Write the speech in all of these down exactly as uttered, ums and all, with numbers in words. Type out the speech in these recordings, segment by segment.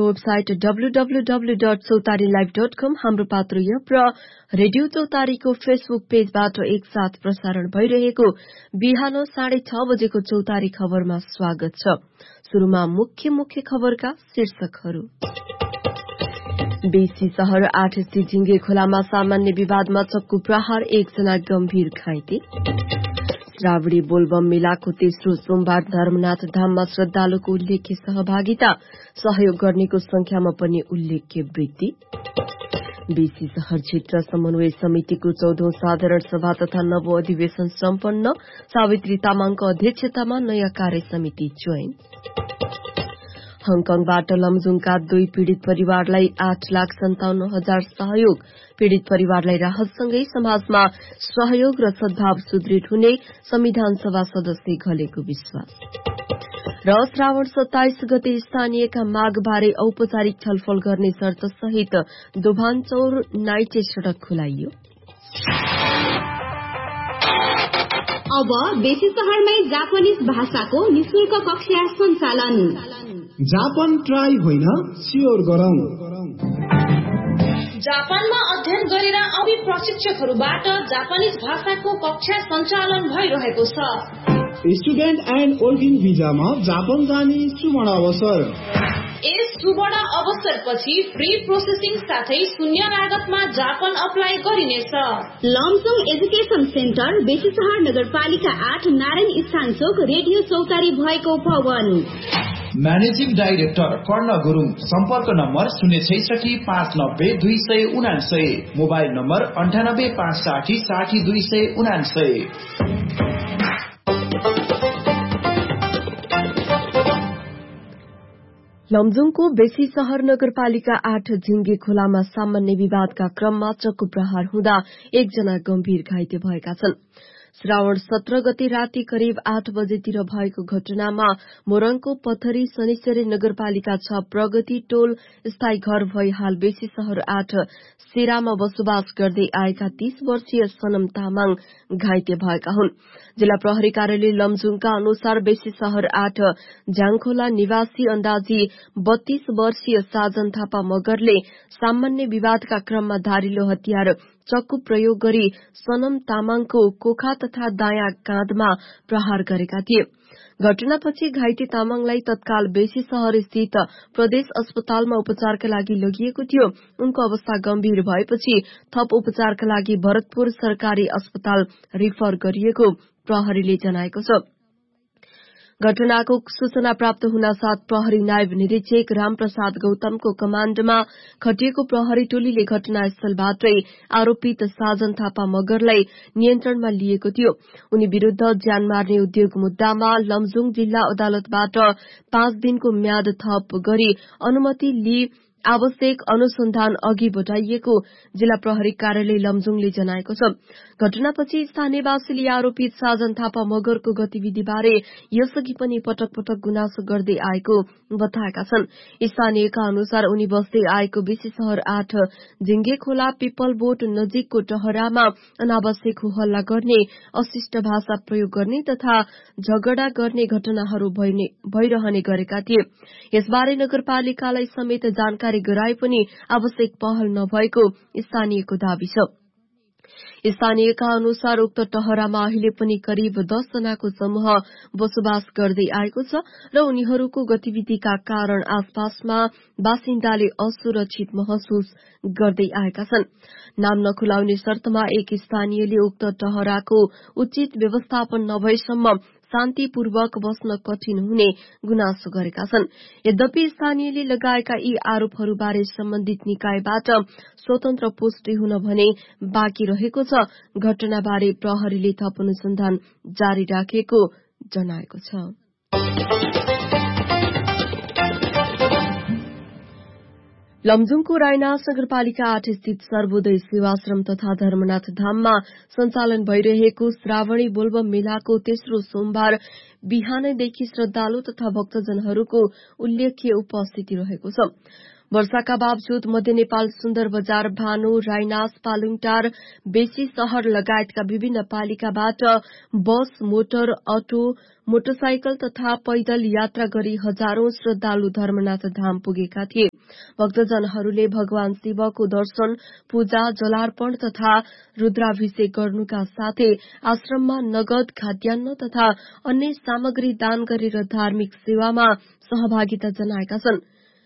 हाम्रो website W W W dot चौतारी live dot कम, हाम्रो पात्र एप र रेडियो चौतारीको फेसबुक पेजबाट एकसाथ प्रसारण भइरहेको बिहान साढे छ बजेको चौतारी खबरमा स्वागत छ। सुरुमा मुख्य मुख्य खबरका शीर्षकहरू। बेसी शहर आठ स्थित झिंगे खोलामा सामान्य विवादमा चक्कु प्रहार, एकजना गम्भीर घाइते। श्रावणी बोलबम मेलाको तेस्रो सोमबार धर्मनाथ धाममा श्रद्धालुको उल्लेख्य सहभागिता, सहयोग गर्नेको संख्यामा पनि उल्लेख्य वृद्धि। बेसी शहर क्षेत्र समन्वय समितिको चौधौं साधारण सभा तथा नव अधिवेशन सम्पन्न, सावित्री तामाङको अध्यक्षतामा नयाँ कार्य समिति चयन। हङकङबाट लमजुङका दुई पीड़ित परिवारलाई आठ लाख सन्ताउन्न हजार सहयोग, पीड़ित परिवारलाई राहतसँगै समाजमा सहयोग र सद्भाव सुदृढ़ हुने संविधान सभा सदस्य घलेको विश्वास। र श्रावण सत्ताइस गते स्थानीयका मागबारे औपचारिक छलफल गर्ने शर्त सहित दोभानचौर नाइटे सड़क खुलाइयो। अब बेसी शहरमै जापानिज भाषाको निशुल्क कक्षा सञ्चालन। जापान ट्राई होइन, स्योर गरौं। जापानमा अध्ययन गरेर आउने प्रशिक्षकहरूबाट जापानिज भाषाको कक्षा सञ्चालन भइरहेको छ। स्टुडेन्ट एन्ड वर्किङ भिजामा जापान जाने सुवर्ण अवसर। यस सुवर्ण अवसरपछि फ्री प्रोसेसिङ साथै शून्य लागतमा जापान अप्लाई गरिनेछ। लमजुङ एजुकेसन सेन्टर, बेसी शहर नगरपालिका आठ, नारायण स्थान चोक, रेडियो चौतारी भएको भवन। म्यानेजिङ डाइरेक्टर कर्ण गुरुङ, सम्पर्क नम्बर शून्य छैसठी पाँच नब्बे दुई सय उनासय, मोबाइल नम्बर अन्ठानब्बे पाँच साठी साठी दुई सय उनासय। लमजुङको बेसी शहर नगरपालिका आठ झिंगे खोलामा सामान्य विवादका क्रममा चक्कु प्रहार हुँदा एकजना गम्भीर घाइते भएका छन्। श्रावण सत्र गते राति करिब आठ बजेतिर भएको घटनामा मोरङको पथरी शनिश्चरी नगरपालिका छ प्रगति टोल स्थायी घर भई हाल बेसी शहर आठ सेरामा बसोबास गर्दै आएका तीस वर्षीय सनम तामाङ घाइते भएका हुन्। जिल्ला प्रहरी कार्यालय लमजुङका अनुसार बेसी शहर आठ झ्याङखोला निवासी अन्दाजी बत्तीस वर्षीय साजन थापा मगरले सामान्य विवादका क्रममा धारिलो हतियार चक्कु प्रयोग गरी सनम तामाङको कोखा तथा दायाँ काँधमा प्रहार गरेका थिए। घटनापछि घाइते तामाङलाई तत्काल बेसी शहर स्थित प्रदेश अस्पतालमा उपचारका लागि लगिएको थियो। उनको अवस्था गम्भीर भएपछि थप उपचारका लागि भरतपुर सरकारी अस्पताल रिफर गरिएको प्रहरीले जनाएको छ। घटनाको सूचना प्राप्त हुनासाथ प्रहरी नायब निरीक्षक रामप्रसाद गौतमको कमाण्डमा खटिएको प्रहरी टोलीले घटनास्थलबाटै आरोपित साजन थापा मगरलाई नियन्त्रणमा लिएको थियो। उनी विरूद्ध ज्यान मार्ने उद्योग मुद्दामा लमजुङ जिल्ला अदालतबाट पाँच दिनको म्याद थप गरी अनुमति लिई आवश्यक अनुसन्धान अघि बढाइएको जिल्ला प्रहरी कार्यालय लमजुङले जनाएको छ। घटनापछि स्थानीयवासीले आरोपित साजन थापा मगरको गतिविधिबारे यसअघि पनि पटक पटक गुनासो गर्दै आएको बताएका छन्। स्थानीयका अनुसार उनी बस्दै आएको बेसी शहर आठ झिंगे खोला पिपल बोट नजिकको टहरामा अनावश्यक हो हल्ला गर्ने, अशिष्ट भाषा प्रयोग गर्ने तथा झगडा गर्ने घटनाहरू भइरहने गरेका थिए। यसबारे नगरपालिकालाई समेत जानकारी गराए पनि आवश्यक पहल नभएको स्थानीयको दावी छ। स्थानीयका अनुसार उक्त टहरामा अहिले पनि करिब दस जनाको समूह बसोबास गर्दै आएको छ र उनीहरूको गतिविधिका कारण आसपासमा बासिन्दाले असुरक्षित महसुस गर्दै आएका छन्। नाम नखुलाउने शर्तमा एक स्थानीयले उक्त टहराको उचित व्यवस्थापन नभएसम्म शान्तिपूर्वक बस्न कठिन हुने गुनासो गरेका छन्। यद्यपि स्थानीयले लगाएका यी आरोपहरूबारे सम्बन्धित निकायबाट स्वतन्त्र पुष्टि हुन भने बाँकी रहेको छ। घटनाबारे प्रहरीले थप अनुसन्धान जारी राखेको जनाएको छ। लमजुङको रायनास नगरपालिका आठ स्थित सर्वोदय सेवाश्रम तथा धर्मनाथ धाममा सञ्चालन भइरहेको श्रावणी बोलबम मेलाको तेस्रो सोमबार बिहानैदेखि श्रद्धालु तथा भक्तजनहरूको उल्लेख्य उपस्थिति रहेको छ। वर्षाका बावजुद मध्य नेपाल सुन्दर बजार, भानु, रायनास, पालुङटार, बेसी शहर लगायतका विभिन्न पालिकाबाट बस, मोटर, अटो, मोटरसाइकल तथा पैदल यात्रा गरी हजारौं श्रद्धालु धर्मनाथ धाम पुगेका थिए। भक्तजनहरूले भगवान शिवको दर्शन, पूजा, जलार्पण तथा रुद्राभिषेक गर्नुका साथै आश्रममा नगद, खाद्यान्न तथा अन्य सामग्री दान गरेर धार्मिक सेवामा सहभागिता जनाएका छन्।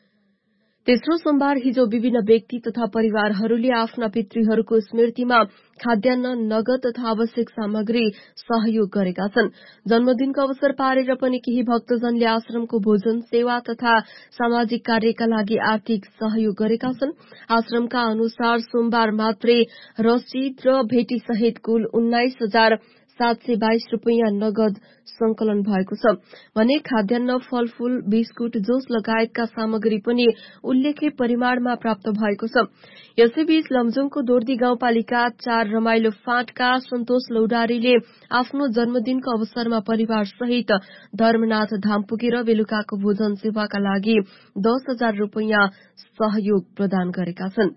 तेस्रो सोमबार हिजो विभिन्न व्यक्ति तथा परिवारहरूले आफ्ना पितृहरूको स्मृतिमा खाद्यान्न, नगद तथा आवश्यक सामग्री सहयोग गरेका छन्। जन्मदिनको अवसर पारेर पनि केही भक्तजनले आश्रमको भोजन सेवा तथा सामाजिक कार्यका लागि आर्थिक सहयोग गरेका छन्। आश्रमका अनुसार सोमबार मात्रै रसिद र भेटी सहित कुल उन्नाइस हजार सात सय बाइस रूपियाँ नगद संकलन भएको छ भने खाद्यान्न, फलफूल, बिस्कुट, जुस लगायतका सामग्री पनि उल्लेख्य परिमाणमा प्राप्त भएको छ। यसैबीच लमजुङको दोर्दी गाउँपालिका चार रमाइलो फाँटका सन्तोष लौडारीले आफ्नो जन्मदिनको अवसरमा परिवार सहित धर्मनाथ धाम पुगेर बेलुकाको भोजन सेवाका लागि दस हजार रूपियाँ सहयोग प्रदान गरेका छन्।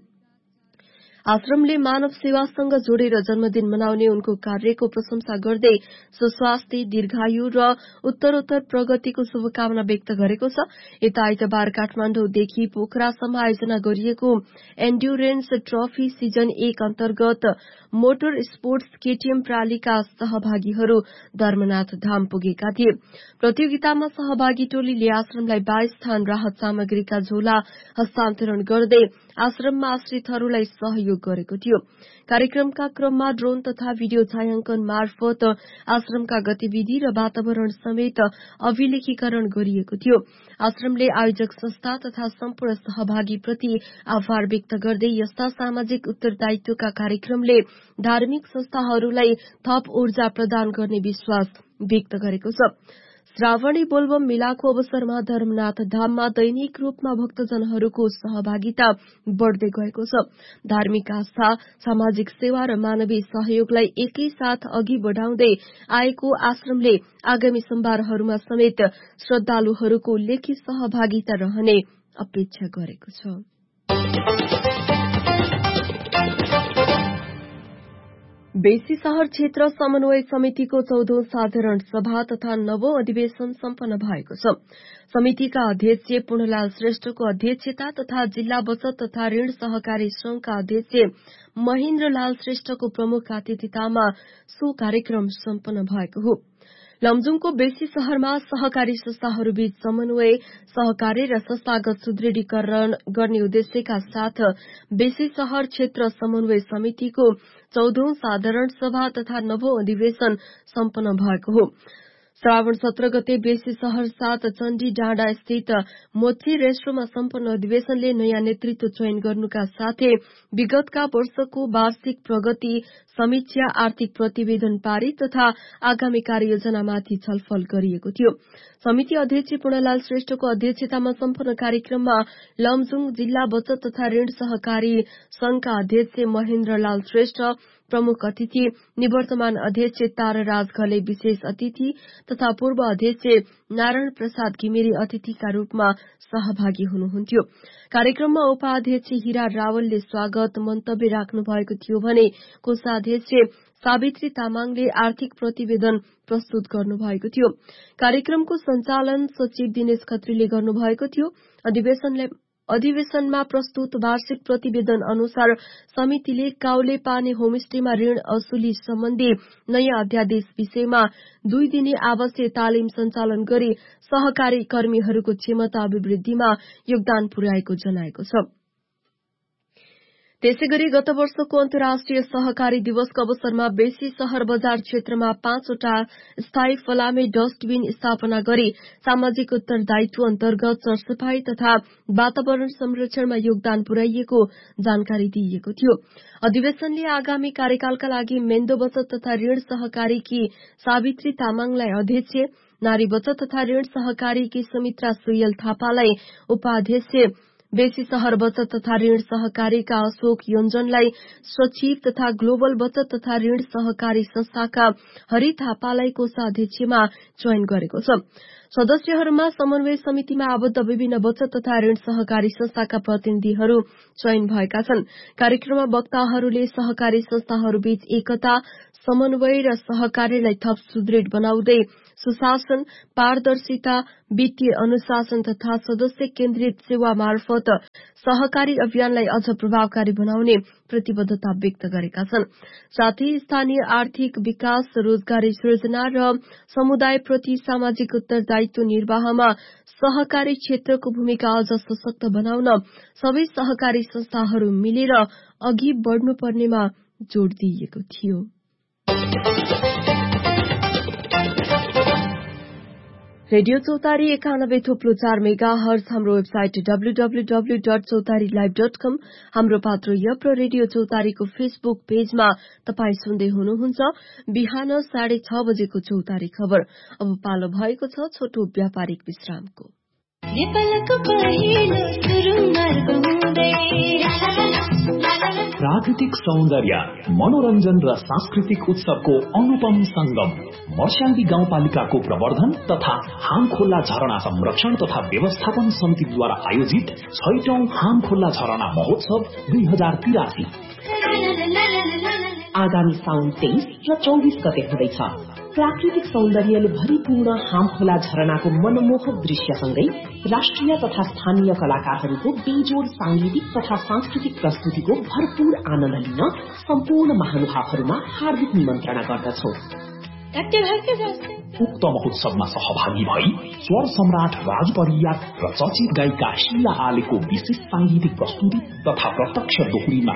आश्रमले मानव सेवासँग जोडेर जन्मदिन मनाउने उनको कार्यको प्रशंसा गर्दै सुस्वास्थ्य, दीर्घायु र उत्तरोत्तर प्रगतिको शुभकामना व्यक्त गरेको छ। यता आइतबार काठमाडौँदेखि पोखरासम्म आयोजना गरिएको एन्ड्युरेन्स ट्रफी सिजन एक अन्तर्गत मोटर स्पोर्ट्स केटीएम प्रालीका सहभागीहरू धर्मनाथ धाम पुगेका थिए। प्रतियोगितामा सहभागी टोलीले आश्रमलाई बाइस थान राहत सामग्रीका झोला हस्तान्तरण गर्दै आश्रममा आश्रितहरूलाई सहयोग गरेको थियो। कार्यक्रमका क्रममा ड्रोन तथा भिडियो छायाङ्कन मार्फत आश्रमका गतिविधि र वातावरण समेत अभिलेखीकरण गरिएको थियो। आश्रमले आयोजक संस्था तथा सम्पूर्ण सहभागीप्रति आभार व्यक्त गर्दै यस्ता सामाजिक उत्तरदायित्वका कार्यक्रमले धार्मिक संस्थाहरूलाई थप ऊर्जा प्रदान गर्ने विश्वास व्यक्त गरेको छ। श्रावणी बोलबम मेलाको अवसरमा धर्मनाथ धाममा दैनिक रूपमा भक्तजनहरूको सहभागिता बढ़दै गएको छ। धार्मिक आस्था, सामाजिक सेवा र मानवीय सहयोगलाई एकैसाथ अघि बढ़ाउँदै आएको आश्रमले आगामी सोमबारहरूमा समेत श्रद्धालुहरूको उल्लेखित सहभागिता रहने अपेक्षा गरेको छ। बेसी शहर क्षेत्र समन्वय समितिको चौधौं साधारण सभा तथा नवौं अधिवेशन सम्पन्न भएको छ। समितिका अध्यक्ष पूर्णलाल श्रेष्ठको अध्यक्षता तथा जिल्ला बचत तथा ऋण सहकारी संघका अध्यक्ष महेन्द्रलाल श्रेष्ठको प्रमुख आतिथ्यतामा सो कार्यक्रम सम्पन्न भएको हो। लमजुङको बेसी शहरमा सहकारी संस्थाहरूबीच समन्वय, सहकार्य र संस्थागत सुदृढीकरण गर्ने उद्देश्यका साथ बेसी शहर क्षेत्र समन्वय समितिको चौधौं साधारण सभा तथा नवौं अधिवेशन सम्पन्न भएको हो। श्रावण सत्र गते बेसी शहर सात चण्डी डाँडा स्थित मोची रेस्ट्रोमा सम्पन्न अधिवेशनले नयाँ नेतृत्व चयन गर्नुका साथै विगतका वर्षको वार्षिक प्रगति समीक्षा, आर्थिक प्रतिवेदन पारित तथा आगामी कार्ययोजनामाथि छलफल गरिएको थियो। समिति अध्यक्ष पूर्णलाल श्रेष्ठको अध्यक्षतामा सम्पन्न कार्यक्रममा लमजुङ जिल्ला बचत तथा ऋण सहकारी संघका अध्यक्ष महेन्द्रलाल श्रेष्ठ, प्रमुख अतिथि निवर्तमान अध्यक्ष ताराराज घले विशेष अतिथि तथा पूर्व अध्यक्ष नारायण प्रसाद घिमिरे अतिथिका रूपमा सहभागी हुनुहुन्थ्यो। कार्यक्रममा उपाध्यक्ष हीरा रावलले स्वागत मन्तव्य राख्नु भएको थियो भने कोषाध्यक्ष सावित्री तामाङले आर्थिक प्रतिवेदन प्रस्तुत गर्नुभएको थियो। कार्यक्रमको सञ्चालन सचिव दिनेश खत्रीले गर्नुभएको थियो। अधिवेशनले अधिवेशनमा प्रस्तुत वार्षिक प्रतिवेदन अनुसार समितिले काउले पानी होमस्टेमा ऋण असुली सम्बन्धी नयाँ अध्यादेश विषयमा दुई दिने आवासीय तालिम सञ्चालन गरी सहकारी कर्मीहरूको क्षमता अभिवृद्धिमा योगदान पुर्याएको जनाएको छ। त्यसैगरी गत वर्षको अन्तर्राष्ट्रिय सहकारी दिवसको अवसरमा बेसी शहर बजार क्षेत्रमा पाँचवटा स्थायी फलामे डस्टबिन स्थापना गरी सामाजिक उत्तरदायित्व अन्तर्गत सरसफाई तथा वातावरण संरक्षणमा योगदान पुर्याइएको जानकारी दिइएको थियो। अधिवेशनले आगामी कार्यकालका लागि मेन्दो बचत तथा ऋण सहकारीकी सावित्री तामाङलाई अध्यक्ष, नारी बचत तथा ऋण सहकारीकी सुमित्रा सुयल थापालाई उपाध्यक्ष, बेसी शहर बचत तथा ऋण सहकारीका अशोक योन्जनलाई सचिव तथा ग्लोबल बचत तथा ऋण सहकारी संस्थाका हरि थापालाई कोषाध्यक्षमा चयन गरेको छ। सदस्यहरूमा समन्वय समितिमा आबद्ध विभिन्न बचत तथा ऋण सहकारी संस्थाका प्रतिनिधिहरू चयन भएका छन्। कार्यक्रममा वक्ताहरूले सहकारी संस्थाहरूबीच एकता, समन्वय र सहकार्यलाई थप सुदृढ बनाउँदै सुशासन, पारदर्शिता, वित्तीय अनुशासन तथा सदस्य केन्द्रित सेवा मार्फत सहकारी अभियानलाई अझ प्रभावकारी बनाउने प्रतिबद्धता व्यक्त गरेका छन्। साथै स्थानीय आर्थिक विकास, रोजगारी सृजना र समुदायप्रति सामाजिक उत्तरदायित्व निर्वाहमा सहकारी क्षेत्रको भूमिका अझ सशक्त बनाउन सबै सहकारी संस्थाहरू मिलेर अघि बढ्नुपर्नेमा जोड़ दिइएको थियो। रेडियो चौतारी एकानब्बे थोप्लो चार मेगा हर्ज, हाम्रो website W W W dot चौतारी लाइभ डट कम, हाम्रो पात्र यप र रेडियो चौतारीको फेसबुक पेजमा तपाई सुन्दै हुनुहुन्छ बिहान साढे छ बजेको चौतारी खबर। अब पालो भएको छ छोटो व्यापारिक विश्रामको। प्राकृतिक सौन्दर्य, मनोरञ्जन र सांस्कृतिक उत्सवको अनुपम संगम मर्स्याङ्गी गाउँपालिकाको प्रवर्धन तथा हामखोला झरना संरक्षण तथा व्यवस्थापन समितिद्वारा आयोजित छैटौं हामखोला झरना महोत्सव दुई हजार तिरासी आगामी साउन तेइस र चौबिस गते हुँदैछ। प्राकृतिक सौन्दर्यले भरिपूर्ण हामखोला झरनाको मनमोहक दृश्यसँगै राष्ट्रिय तथा स्थानीय कलाकारहरूको बेजोड सांगीतिक तथा सांस्कृतिक प्रस्तुतिको भरपूर आनन्द लिन सम्पूर्ण महानुभावहरूमा हार्दिक निमन्त्रणा गर्दछौ। उक्त महोत्सवमा सहभागी भई स्वर सम्राट राज परियार र चर्चित गायिका शीला आलेको विशेष सांगीतिक प्रस्तुति तथा प्रत्यक्ष दोहोरीमा